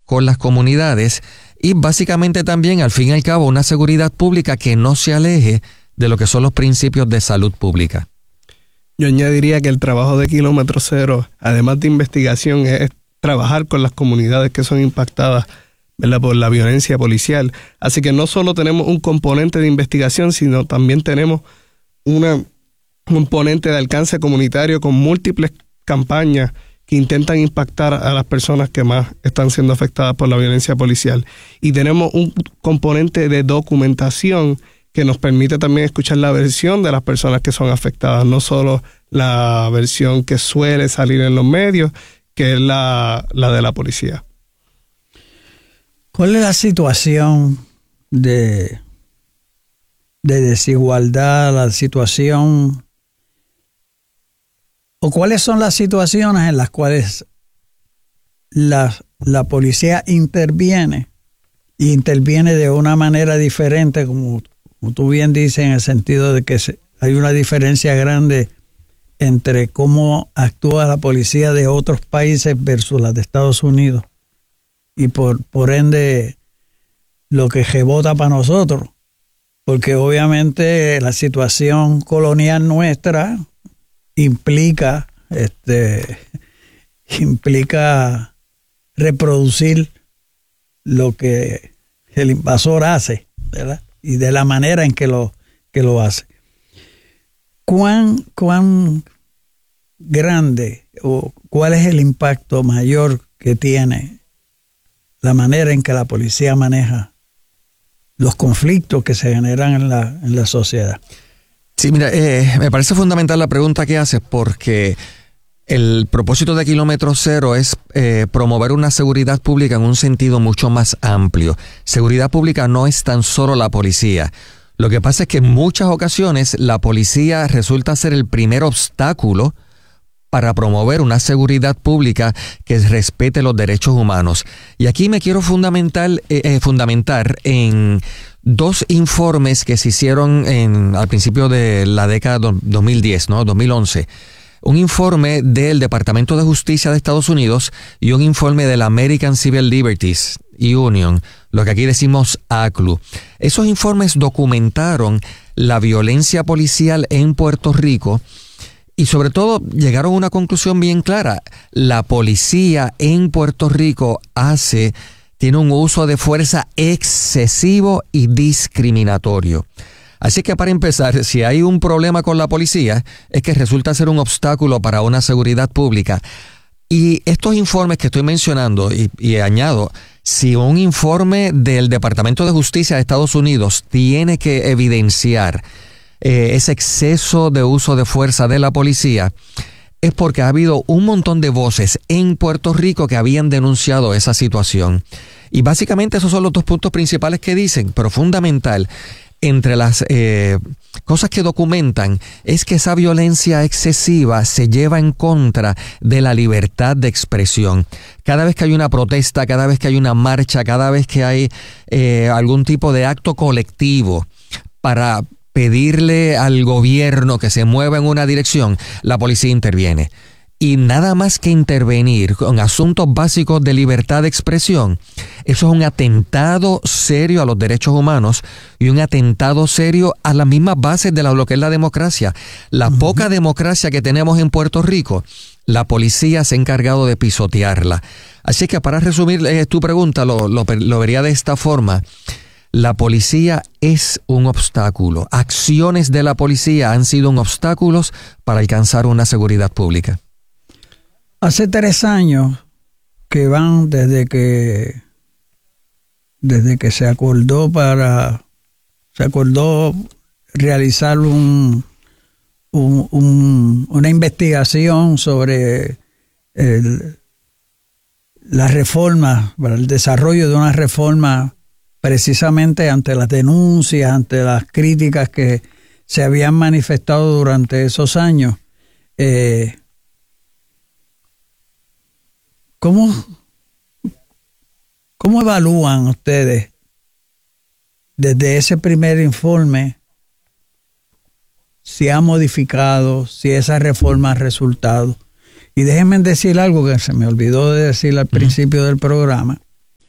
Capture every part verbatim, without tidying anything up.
con las comunidades y básicamente también, al fin y al cabo, una seguridad pública que no se aleje de lo que son los principios de salud pública. Yo añadiría que el trabajo de Kilómetro Cero, además de investigación, es trabajar con las comunidades que son impactadas, ¿verdad?, por la violencia policial. Así que no solo tenemos un componente de investigación, sino también tenemos una componente de alcance comunitario con múltiples campañas que intentan impactar a las personas que más están siendo afectadas por la violencia policial. Y tenemos un componente de documentación que nos permite también escuchar la versión de las personas que son afectadas, no solo la versión que suele salir en los medios, que es la, la de la policía. ¿Cuál es la situación de, de desigualdad, la situación, o cuáles son las situaciones en las cuales la, la policía interviene, y interviene de una manera diferente, como Como tú bien dices, en el sentido de que se, hay una diferencia grande entre cómo actúa la policía de otros países versus la de Estados Unidos? Y por, por ende, lo que rebota para nosotros. Porque obviamente la situación colonial nuestra implica, este, implica reproducir lo que el invasor hace, ¿verdad? Y de la manera en que lo, que lo hace. ¿Cuán, cuán grande o cuál es el impacto mayor que tiene la manera en que la policía maneja los conflictos que se generan en la, en la sociedad? Sí, mira, eh, me parece fundamental la pregunta que haces, porque el propósito de Kilómetro Cero es eh, promover una seguridad pública en un sentido mucho más amplio. Seguridad pública no es tan solo la policía. Lo que pasa es que en muchas ocasiones la policía resulta ser el primer obstáculo para promover una seguridad pública que respete los derechos humanos. Y aquí me quiero fundamentar, eh, eh, fundamentar en dos informes que se hicieron en, al principio de la década dos mil diez, ¿no? dos mil once. Un informe del Departamento de Justicia de Estados Unidos y un informe de la American Civil Liberties Union, lo que aquí decimos A C L U. Esos informes documentaron la violencia policial en Puerto Rico y sobre todo llegaron a una conclusión bien clara. La policía en Puerto Rico hace, tiene un uso de fuerza excesivo y discriminatorio. Así que para empezar, si hay un problema con la policía, es que resulta ser un obstáculo para una seguridad pública. Y estos informes que estoy mencionando, y, y añado, si un informe del Departamento de Justicia de Estados Unidos tiene que evidenciar eh, ese exceso de uso de fuerza de la policía, es porque ha habido un montón de voces en Puerto Rico que habían denunciado esa situación. Y básicamente esos son los dos puntos principales que dicen, pero fundamental. Entre las eh, cosas que documentan es que esa violencia excesiva se lleva en contra de la libertad de expresión. Cada vez que hay una protesta, cada vez que hay una marcha, cada vez que hay eh, algún tipo de acto colectivo para pedirle al gobierno que se mueva en una dirección, la policía interviene. Y nada más que intervenir con asuntos básicos de libertad de expresión, eso es un atentado serio a los derechos humanos y un atentado serio a las mismas bases de lo que es la democracia. La uh-huh. poca democracia que tenemos en Puerto Rico, la policía se ha encargado de pisotearla. Así que para resumir eh, tu pregunta, lo, lo, lo vería de esta forma. La policía es un obstáculo. Acciones de la policía han sido un obstáculo para alcanzar una seguridad pública. Hace tres años que van desde que desde que se acordó para se acordó realizar un, un, un una investigación sobre el, la reforma, para el desarrollo de una reforma precisamente ante las denuncias, ante las críticas que se habían manifestado durante esos años. Eh, ¿Cómo, ¿Cómo evalúan ustedes desde ese primer informe si ha modificado, si esa reforma ha resultado? Y déjenme decir algo que se me olvidó de decir al principio del programa.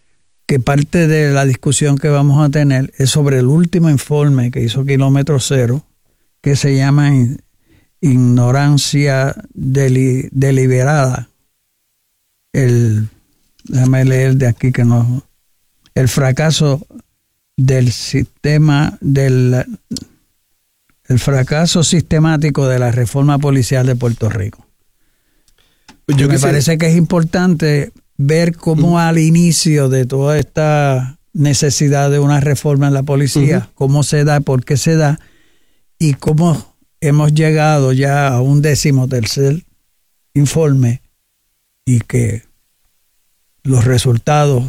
que parte de la discusión que vamos a tener es sobre el último informe que hizo Kilómetro Cero, que se llama Ignorancia deli, Deliberada. El, déjame leer de aquí que no... El fracaso del sistema, del el fracaso sistemático de la reforma policial de Puerto Rico. Yo me parece que es importante ver cómo uh-huh. al inicio de toda esta necesidad de una reforma en la policía, uh-huh. cómo se da, por qué se da, y cómo hemos llegado ya a un décimo tercer informe y que los resultados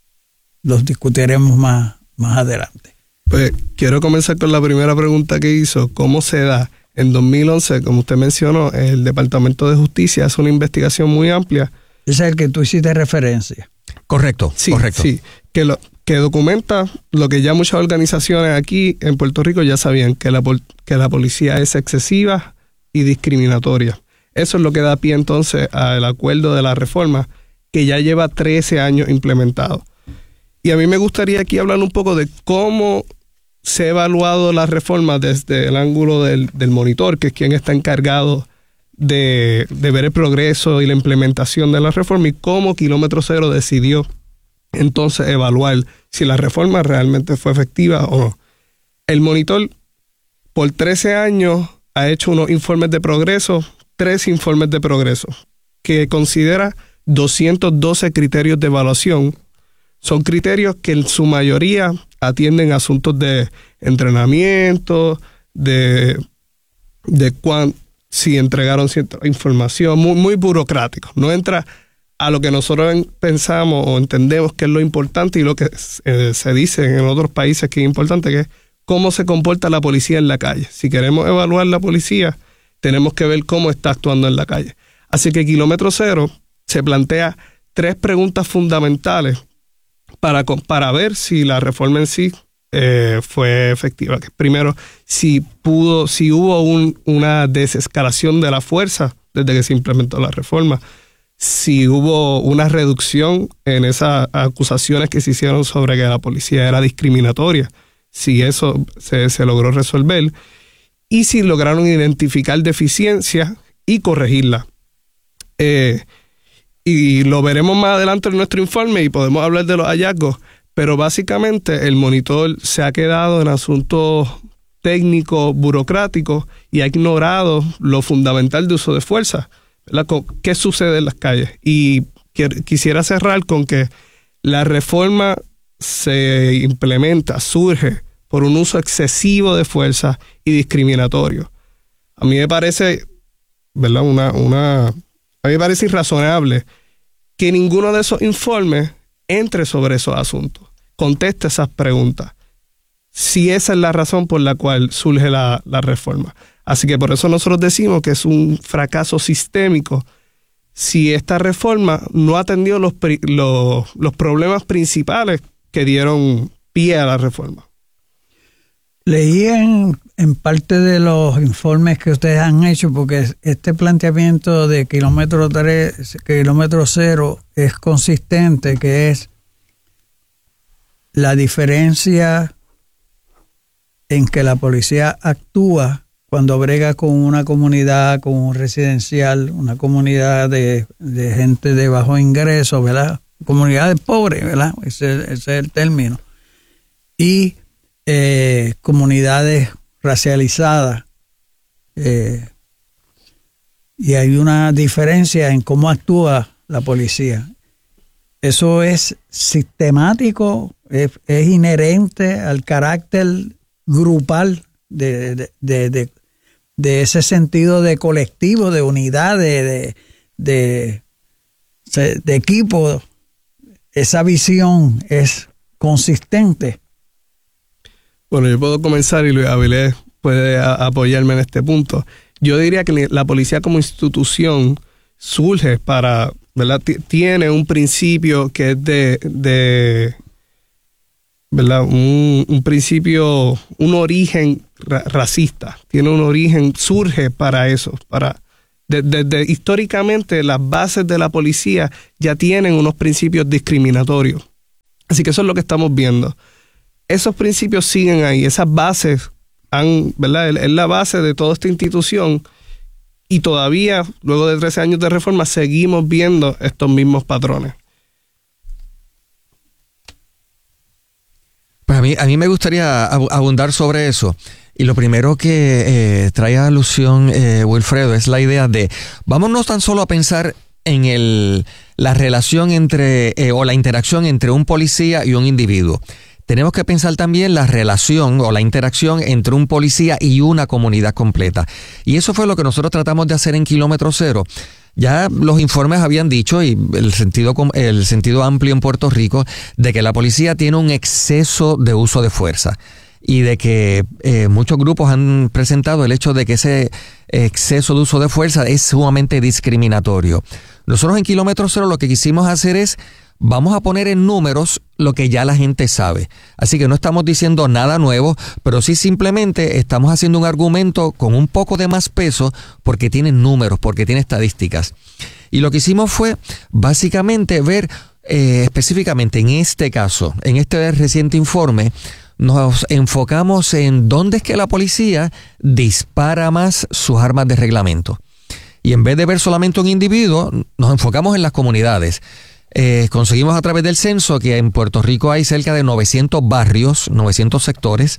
los discutiremos más, más adelante. Pues quiero comenzar con la primera pregunta que hizo, ¿cómo se da? En dos mil once, como usted mencionó, el Departamento de Justicia hace una investigación muy amplia. Ese es el que tú hiciste referencia. Correcto, sí, correcto. Sí, que, lo, que documenta lo que ya muchas organizaciones aquí en Puerto Rico ya sabían, que la, que la policía es excesiva y discriminatoria. Eso es lo que da pie entonces al acuerdo de la reforma, que ya lleva trece años implementado. Y a mí me gustaría aquí hablar un poco de cómo se ha evaluado la reforma desde el ángulo del, del monitor, que es quien está encargado de, de ver el progreso y la implementación de la reforma, y cómo Kilómetro Cero decidió entonces evaluar si la reforma realmente fue efectiva o no. El monitor por trece años ha hecho unos informes de progreso, tres informes de progreso, que considera doscientos doce criterios de evaluación. Son criterios que en su mayoría atienden asuntos de entrenamiento, de, de cuán, si entregaron cierta información, muy, muy burocrático. No entra a lo que nosotros pensamos o entendemos que es lo importante y lo que eh, se dice en otros países que es importante, que es cómo se comporta la policía en la calle. Si queremos evaluar la policía, tenemos que ver cómo está actuando en la calle. Así que Kilómetro Cero se plantea tres preguntas fundamentales para, para ver si la reforma en sí eh, fue efectiva. Primero, si pudo, si hubo un, una desescalación de la fuerza desde que se implementó la reforma, si hubo una reducción en esas acusaciones que se hicieron sobre que la policía era discriminatoria, si eso se, se logró resolver, y si lograron identificar deficiencias y corregirlas. Eh, y lo veremos más adelante en nuestro informe y podemos hablar de los hallazgos, pero básicamente el monitor se ha quedado en asuntos técnicos, burocráticos, y ha ignorado lo fundamental de uso de fuerza, ¿verdad? ¿Qué sucede en las calles? Y quisiera cerrar con que la reforma se implementa, surge por un uso excesivo de fuerza y discriminatorio. A mí me parece, ¿verdad? Una, una, a mí me parece irrazonable que ninguno de esos informes entre sobre esos asuntos, conteste esas preguntas, si esa es la razón por la cual surge la, la reforma. Así que por eso nosotros decimos que es un fracaso sistémico si esta reforma no atendió los, los, los problemas principales que dieron pie a la reforma. Leí en, en parte de los informes que ustedes han hecho, porque este planteamiento de kilómetro tres, kilómetro cero es consistente, que es la diferencia en que la policía actúa cuando brega con una comunidad, con un residencial, una comunidad de, de gente de bajo ingreso, ¿verdad? Comunidades pobres, ¿verdad? Ese, ese es el término. Y eh, comunidades racializadas. Eh, y hay una diferencia en cómo actúa la policía. Eso es sistemático, es, es inherente al carácter grupal de, de, de, de, de ese sentido de colectivo, de unidad, de, de, de, de equipo. Esa visión es consistente. Bueno, yo puedo comenzar y Luis Avilés puede a, apoyarme en este punto. Yo diría que la policía como institución surge para, ¿verdad? T- tiene un principio que es de, de ¿verdad? Un, un principio, un origen ra- racista. Tiene un origen, surge para eso, para desde de, de, históricamente las bases de la policía ya tienen unos principios discriminatorios. Así que eso es lo que estamos viendo. Esos principios siguen ahí, esas bases han, ¿verdad? Es la base de toda esta institución y todavía, luego de trece años de reforma, seguimos viendo estos mismos patrones. Pues a mí, a mí me gustaría abundar sobre eso. Y lo primero que eh, trae a alusión eh, Wilfredo es la idea de, vamos no tan solo a pensar en el, la relación entre, eh, o la interacción entre un policía y un individuo. Tenemos que pensar también la relación o la interacción entre un policía y una comunidad completa. Y eso fue lo que nosotros tratamos de hacer en Kilómetro Cero. Ya los informes habían dicho, y el sentido, el sentido amplio en Puerto Rico, de que la policía tiene un exceso de uso de fuerza. Y de que eh, muchos grupos han presentado el hecho de que ese exceso de uso de fuerza es sumamente discriminatorio. Nosotros en Kilómetro Cero lo que quisimos hacer es, vamos a poner en números lo que ya la gente sabe. Así que no estamos diciendo nada nuevo, pero sí simplemente estamos haciendo un argumento con un poco de más peso porque tiene números, porque tiene estadísticas. Y lo que hicimos fue básicamente ver eh, específicamente en este caso, en este reciente informe, nos enfocamos en dónde es que la policía dispara más sus armas de reglamento. Y en vez de ver solamente un individuo, nos enfocamos en las comunidades. Eh, conseguimos a través del censo que en Puerto Rico hay cerca de novecientos barrios, novecientos sectores.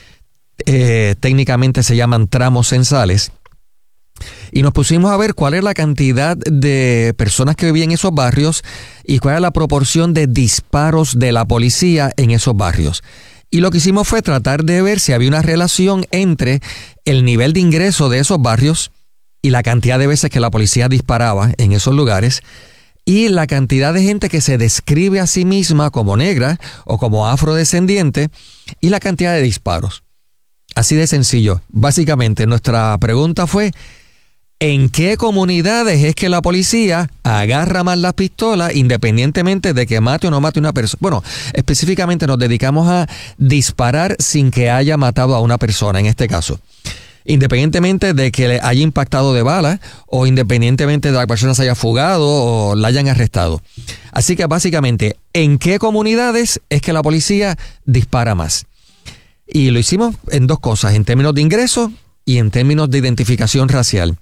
Eh, técnicamente se llaman tramos censales. Y nos pusimos a ver cuál es la cantidad de personas que vivían en esos barrios y cuál es la proporción de disparos de la policía en esos barrios. Y lo que hicimos fue tratar de ver si había una relación entre el nivel de ingreso de esos barrios y la cantidad de veces que la policía disparaba en esos lugares y la cantidad de gente que se describe a sí misma como negra o como afrodescendiente y la cantidad de disparos. Así de sencillo. Básicamente nuestra pregunta fue, ¿en qué comunidades es que la policía agarra más las pistolas independientemente de que mate o no mate una persona? Bueno, específicamente nos dedicamos a disparar sin que haya matado a una persona en este caso. Independientemente de que le haya impactado de bala o independientemente de que la persona se haya fugado o la hayan arrestado. Así que básicamente, ¿en qué comunidades es que la policía dispara más? Y lo hicimos en dos cosas, en términos de ingreso y en términos de identificación racial.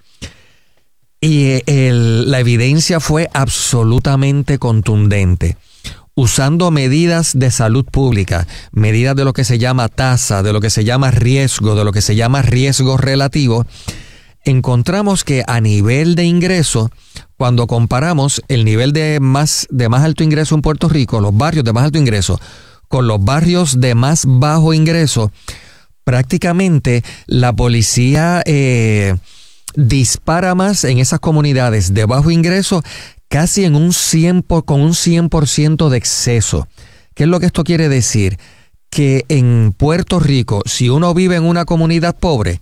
Y el, la evidencia fue absolutamente contundente. Usando medidas de salud pública, medidas de lo que se llama tasa, de lo que se llama riesgo, de lo que se llama riesgo relativo, encontramos que a nivel de ingreso, cuando comparamos el nivel de más, de más alto ingreso en Puerto Rico, los barrios de más alto ingreso, con los barrios de más bajo ingreso, prácticamente la policía eh, dispara más en esas comunidades de bajo ingreso casi en un cien por, con un cien por ciento de exceso. ¿Qué es lo que esto quiere decir? Que en Puerto Rico, si uno vive en una comunidad pobre,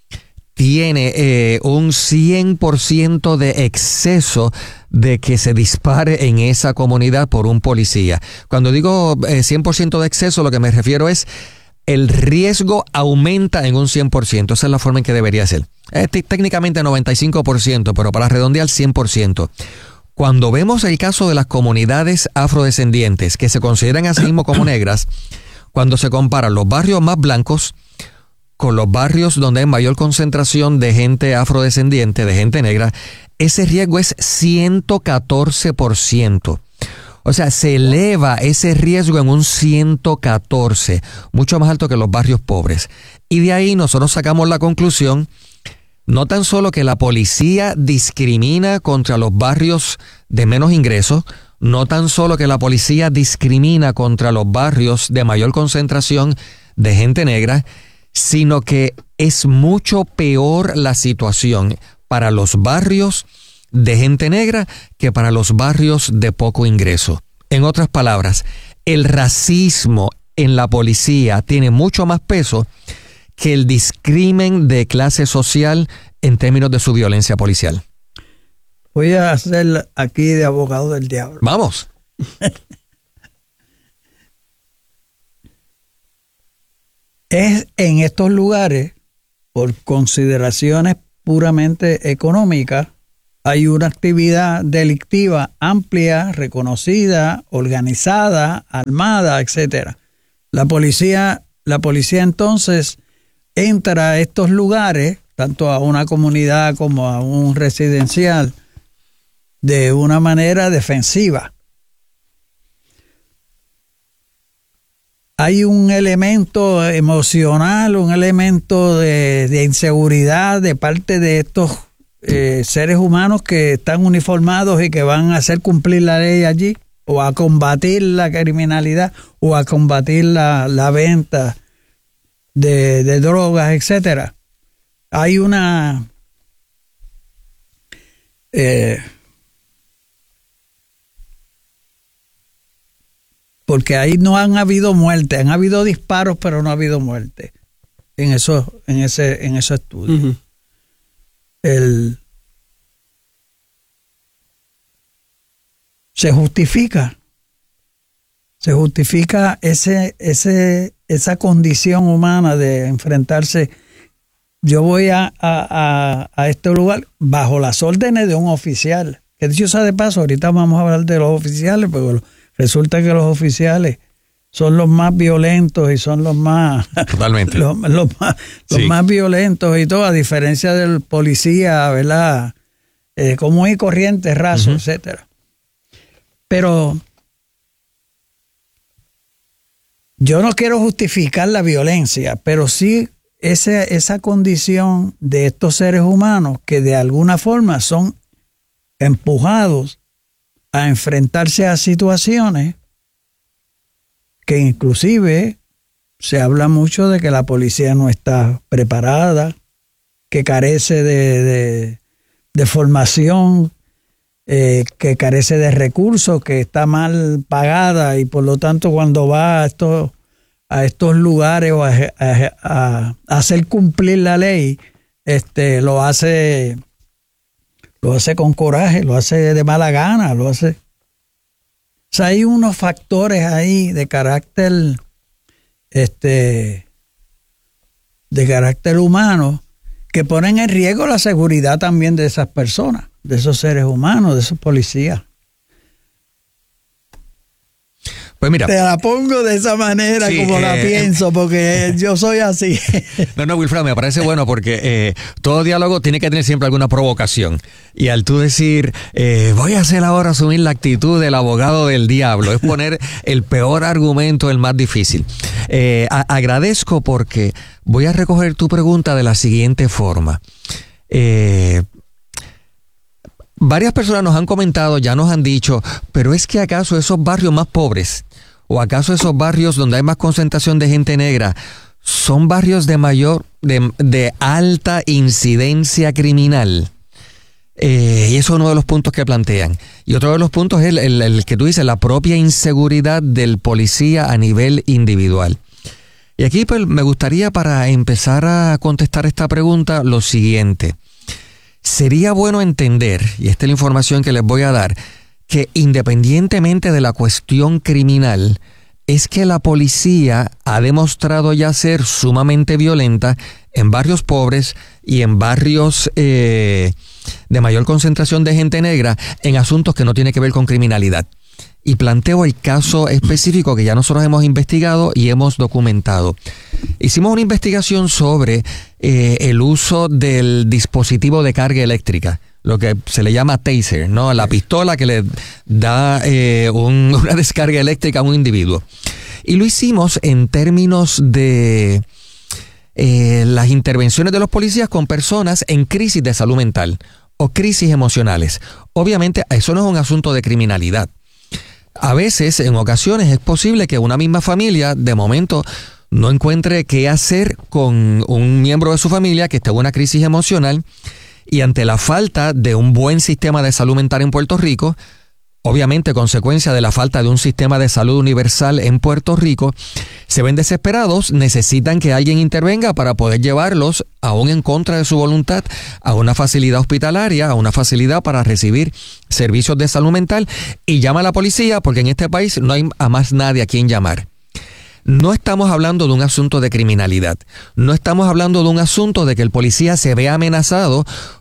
tiene eh, un cien por ciento de exceso de que se dispare en esa comunidad por un policía. Cuando digo eh, cien por ciento de exceso, lo que me refiero es el riesgo aumenta en un cien por ciento. Esa es la forma en que debería ser. Es técnicamente noventa y cinco por ciento, pero para redondear cien por ciento. Cuando vemos el caso de las comunidades afrodescendientes, que se consideran a sí mismos como negras, cuando se comparan los barrios más blancos con los barrios donde hay mayor concentración de gente afrodescendiente, de gente negra, ese riesgo es ciento catorce por ciento. O sea, se eleva ese riesgo en un ciento catorce, mucho más alto que los barrios pobres. Y de ahí nosotros sacamos la conclusión, no tan solo que la policía discrimina contra los barrios de menos ingresos, no tan solo que la policía discrimina contra los barrios de mayor concentración de gente negra, sino que es mucho peor la situación para los barrios de gente negra que para los barrios de poco ingreso. En otras palabras, el racismo en la policía tiene mucho más peso que el discrimen de clase social en términos de su violencia policial. Voy a hacer aquí de abogado del diablo. Vamos. Es en estos lugares, por consideraciones puramente económicas, hay una actividad delictiva amplia, reconocida, organizada, armada, etcétera. La policía, la policía entonces entra a estos lugares, tanto a una comunidad como a un residencial, de una manera defensiva. Hay un elemento emocional, un elemento de, de inseguridad de parte de estos eh, seres humanos que están uniformados y que van a hacer cumplir la ley allí, o a combatir la criminalidad, o a combatir la, la venta de, de drogas, etcétera. Hay una eh, porque ahí no han habido muertes, han habido disparos, pero no ha habido muerte en eso, en ese, en ese estudio. Uh-huh. El se justifica, se justifica ese, ese, esa condición humana de enfrentarse. Yo voy a, a, a, a este lugar bajo las órdenes de un oficial. Que dicho sea de paso, ahorita vamos a hablar de los oficiales, pero resulta que los oficiales son los más violentos y son los más totalmente los, los más los sí. más violentos y todo, a diferencia del policía, ¿verdad? Eh, común y corriente, raso, uh-huh. etcétera. Pero yo no quiero justificar la violencia, pero sí ese, esa condición de estos seres humanos que de alguna forma son empujados a enfrentarse a situaciones que inclusive se habla mucho de que la policía no está preparada, que carece de, de, de formación, eh, que carece de recursos, que está mal pagada y por lo tanto cuando va a estos, a estos lugares o a, a, a hacer cumplir la ley, este, lo hace... Lo hace con coraje, lo hace de mala gana, lo hace... O sea, hay unos factores ahí de carácter, este, de carácter humano que ponen en riesgo la seguridad también de esas personas, de esos seres humanos, de esos policías. Pues mira, te la pongo de esa manera, sí, como eh, la pienso, porque yo soy así. No, no, Wilfredo, me parece bueno porque eh, todo diálogo tiene que tener siempre alguna provocación. Y al tú decir, eh, voy a hacer ahora asumir la actitud del abogado del diablo, es poner el peor argumento, el más difícil. Eh, a- agradezco porque voy a recoger tu pregunta de la siguiente forma. Eh... Varias personas nos han comentado, ya nos han dicho, pero es que acaso esos barrios más pobres, o acaso esos barrios donde hay más concentración de gente negra, son barrios de mayor, de, de alta incidencia criminal. Eh, y eso es uno de los puntos que plantean. Y otro de los puntos es el, el, el que tú dices, la propia inseguridad del policía a nivel individual. Y aquí pues me gustaría, para empezar a contestar esta pregunta, lo siguiente. Sería bueno entender, y esta es la información que les voy a dar, que independientemente de la cuestión criminal, es que la policía ha demostrado ya ser sumamente violenta en barrios pobres y en barrios eh, de mayor concentración de gente negra en asuntos que no tienen que ver con criminalidad. Y planteo el caso específico que ya nosotros hemos investigado y hemos documentado. Hicimos una investigación sobre eh, el uso del dispositivo de carga eléctrica, lo que se le llama taser, ¿no? La pistola que le da eh, un, una descarga eléctrica a un individuo. Y lo hicimos en términos de eh, las intervenciones de los policías con personas en crisis de salud mental o crisis emocionales. Obviamente, eso no es un asunto de criminalidad. A veces, en ocasiones, es posible que una misma familia, de momento, no encuentre qué hacer con un miembro de su familia que esté en una crisis emocional, y ante la falta de un buen sistema de salud mental en Puerto Rico, obviamente consecuencia de la falta de un sistema de salud universal en Puerto Rico, se ven desesperados, necesitan que alguien intervenga para poder llevarlos, aún en contra de su voluntad, a una facilidad hospitalaria, a una facilidad para recibir servicios de salud mental, y llama a la policía porque en este país no hay a más nadie a quien llamar. No estamos hablando de un asunto de criminalidad. No estamos hablando de un asunto de que el policía se vea amenazado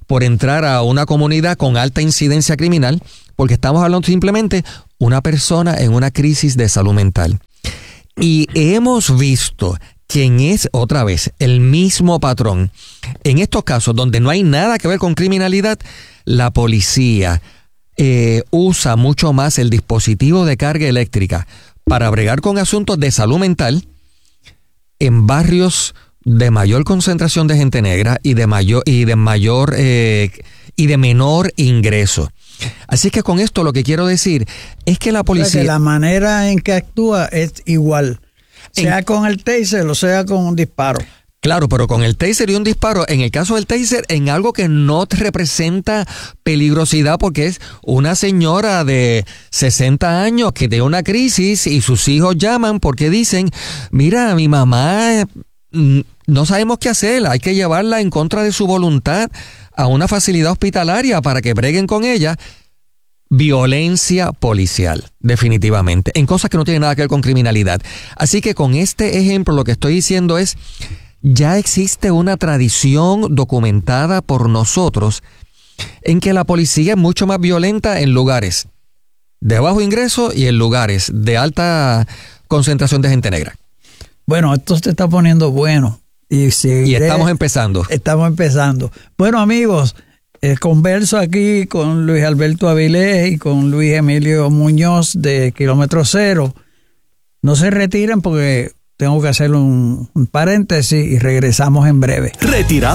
por entrar a una comunidad con alta incidencia criminal, porque estamos hablando simplemente de una persona en una crisis de salud mental. Y hemos visto quien es, otra vez, el mismo patrón. En estos casos donde no hay nada que ver con criminalidad, la policía eh, usa mucho más el dispositivo de carga eléctrica para bregar con asuntos de salud mental en barrios de mayor concentración de gente negra y de mayor y de mayor eh, y de menor ingreso. Así que con esto lo que quiero decir es que la policía... O sea, que la manera en que actúa es igual, sea en, con el taser o sea con un disparo. Claro, pero con el taser y un disparo, en el caso del taser, en algo que no te representa peligrosidad, porque es una señora de sesenta años que tiene una crisis y sus hijos llaman porque dicen, mira, mi mamá... no sabemos qué hacer, hay que llevarla en contra de su voluntad a una facilidad hospitalaria para que breguen con ella. Violencia policial, definitivamente, en cosas que no tienen nada que ver con criminalidad. Así que con este ejemplo lo que estoy diciendo es, ya existe una tradición documentada por nosotros en que la policía es mucho más violenta en lugares de bajo ingreso y en lugares de alta concentración de gente negra. Bueno, esto se está poniendo bueno. Y, seguiré, y estamos empezando. Estamos empezando. Bueno, amigos, eh, converso aquí con Luis Alberto Avilés y con Luis Emilio Muñoz de Kilómetro Cero. No se retiren porque tengo que hacer un, un paréntesis y regresamos en breve. Retirado.